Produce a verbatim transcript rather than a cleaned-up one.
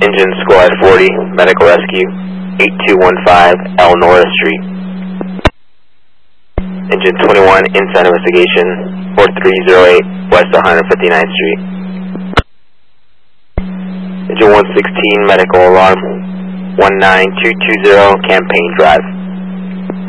Engine Squad forty, Medical Rescue, eighty-two fifteen Elnora Street. Engine twenty-one, Inside Investigation, forty-three oh eight West one hundred fifty-ninth Street. Engine one sixteen, Medical Alarm, one nine two two zero Campaign Drive.